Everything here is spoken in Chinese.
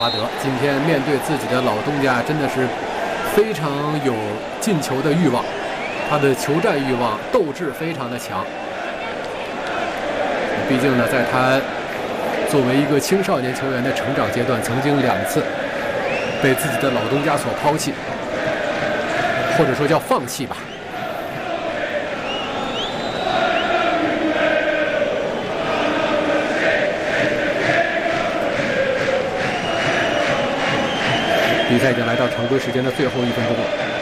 巴德今天面对自己的老东家，真的是非常有进球的欲望，他的球战欲望、斗志非常的强。毕竟呢，在他作为一个青少年球员的成长阶段，曾经2次被自己的老东家所抛弃，或者说叫放弃吧。 比赛已经来到常规时间的最后1分钟了。